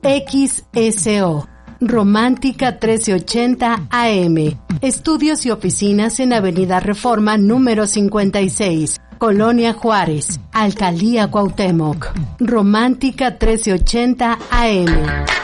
XSO. Romántica 1380 AM. Estudios y oficinas en Avenida Reforma número 56, Colonia Juárez, Alcaldía Cuauhtémoc. Romántica 1380 AM.